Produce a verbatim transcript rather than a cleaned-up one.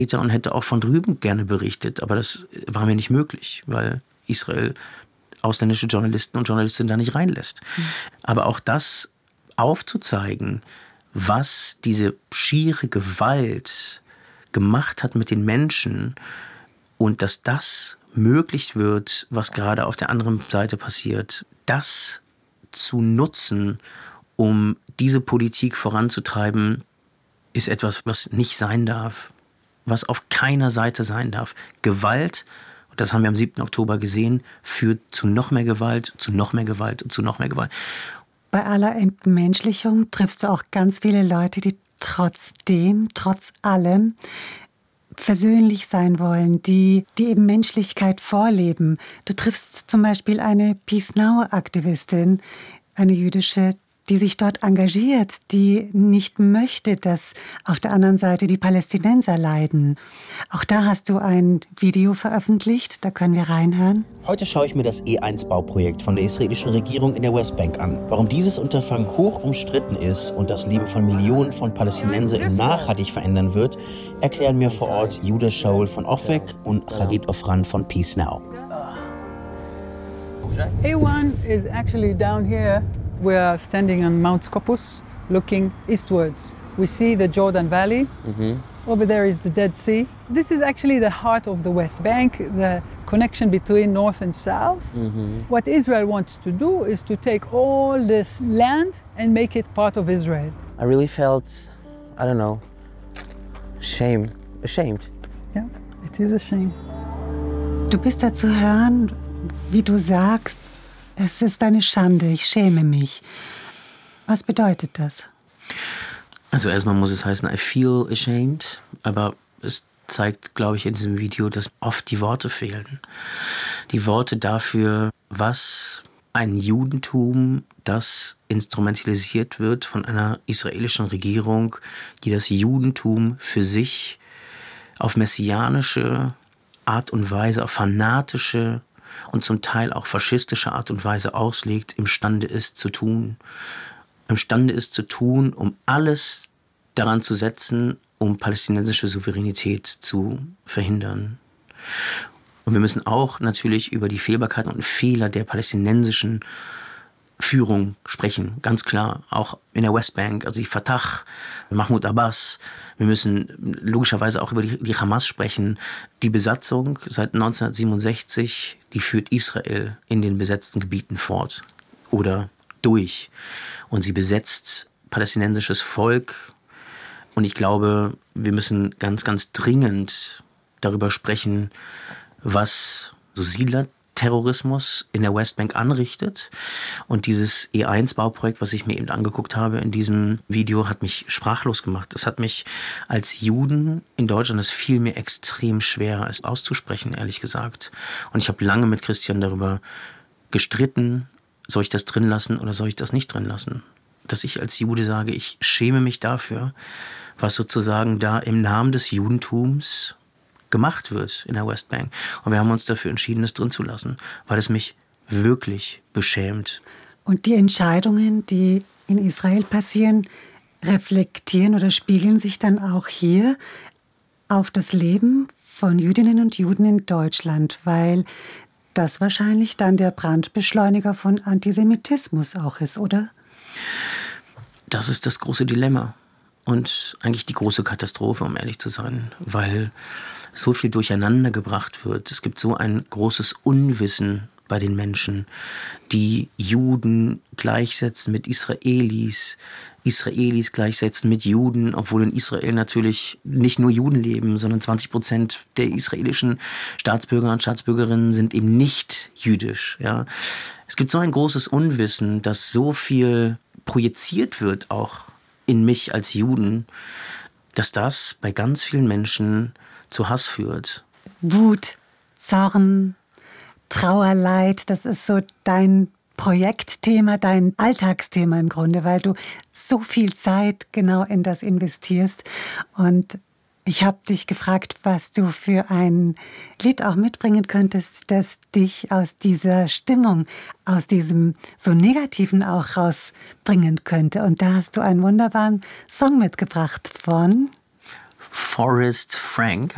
und hätte auch von drüben gerne berichtet, aber das war mir nicht möglich, weil Israel ausländische Journalisten und Journalistinnen da nicht reinlässt. Mhm. Aber auch das aufzuzeigen, was diese schiere Gewalt gemacht hat mit den Menschen und dass das möglich wird, was gerade auf der anderen Seite passiert, das zu nutzen, um diese Politik voranzutreiben, ist etwas, was nicht sein darf, was auf keiner Seite sein darf. Gewalt, und das haben wir am siebten Oktober gesehen, führt zu noch mehr Gewalt, zu noch mehr Gewalt und zu noch mehr Gewalt. Bei aller Entmenschlichung triffst du auch ganz viele Leute, die trotzdem, trotz allem versöhnlich sein wollen, die, die eben Menschlichkeit vorleben. Du triffst zum Beispiel eine Peace Now-Aktivistin, eine jüdische, die sich dort engagiert, die nicht möchte, dass auf der anderen Seite die Palästinenser leiden. Auch da hast du ein Video veröffentlicht, da können wir reinhören. Heute schaue ich mir das E eins Bauprojekt von der israelischen Regierung in der Westbank an. Warum dieses Unterfangen hoch umstritten ist und das Leben von Millionen von Palästinensern nachhaltig verändern wird, erklären mir vor Ort Judah Shaul von Ofek und Khalid Ofran von Peace Now. A one is actually down here. We are standing on Mount Scopus, looking eastwards. We see the Jordan Valley. Mm-hmm. Over there is the Dead Sea. This is actually the heart of the West Bank, the connection between north and south. Mm-hmm. What Israel wants to do is to take all this land and make it part of Israel. I really felt, I don't know, shame, ashamed. Yeah, it is a shame. Du bist da zu hören, wie du sagst, es ist eine Schande, ich schäme mich. Was bedeutet das? Also erstmal muss es heißen, I feel ashamed, aber es zeigt, glaube ich, in diesem Video, dass oft die Worte fehlen. Die Worte dafür, was ein Judentum, das instrumentalisiert wird von einer israelischen Regierung, die das Judentum für sich auf messianische Art und Weise, auf fanatische und zum Teil auch faschistische Art und Weise auslegt, imstande ist zu tun. Imstande ist zu tun, um alles daran zu setzen, um palästinensische Souveränität zu verhindern. Und wir müssen auch natürlich über die Fehlbarkeiten und Fehler der palästinensischen Führung sprechen, ganz klar, auch in der Westbank, also die Fatah, Mahmoud Abbas. Wir müssen logischerweise auch über die, die Hamas sprechen. Die Besatzung seit neunzehnhundertsiebenundsechzig, die führt Israel in den besetzten Gebieten fort oder durch. Und sie besetzt palästinensisches Volk. Und ich glaube, wir müssen ganz, ganz dringend darüber sprechen, was so Siedler Terrorismus in der Westbank anrichtet. Und dieses E eins Bauprojekt, was ich mir eben angeguckt habe in diesem Video, hat mich sprachlos gemacht. Es hat mich als Juden in Deutschland, es fiel mir extrem schwer, es auszusprechen, ehrlich gesagt. Und ich habe lange mit Christian darüber gestritten, soll ich das drin lassen oder soll ich das nicht drin lassen? Dass ich als Jude sage, ich schäme mich dafür, was sozusagen da im Namen des Judentums gemacht wird in der Westbank. Und wir haben uns dafür entschieden, es drin zu lassen, weil es mich wirklich beschämt. Und die Entscheidungen, die in Israel passieren, reflektieren oder spiegeln sich dann auch hier auf das Leben von Jüdinnen und Juden in Deutschland, weil das wahrscheinlich dann der Brandbeschleuniger von Antisemitismus auch ist, oder? Das ist das große Dilemma und eigentlich die große Katastrophe, um ehrlich zu sein, weil so viel durcheinander gebracht wird. Es gibt so ein großes Unwissen bei den Menschen, die Juden gleichsetzen mit Israelis, Israelis gleichsetzen mit Juden, obwohl in Israel natürlich nicht nur Juden leben, sondern zwanzig Prozent der israelischen Staatsbürger und Staatsbürgerinnen sind eben nicht jüdisch. Ja. Es gibt so ein großes Unwissen, dass so viel projiziert wird, auch in mich als Juden, dass das bei ganz vielen Menschen zu Hass führt. Wut, Zorn, Trauer, Leid, das ist so dein Projektthema, dein Alltagsthema im Grunde, weil du so viel Zeit genau in das investierst. Und ich habe dich gefragt, was du für ein Lied auch mitbringen könntest, das dich aus dieser Stimmung, aus diesem so Negativen auch rausbringen könnte. Und da hast du einen wunderbaren Song mitgebracht von Forrest Frank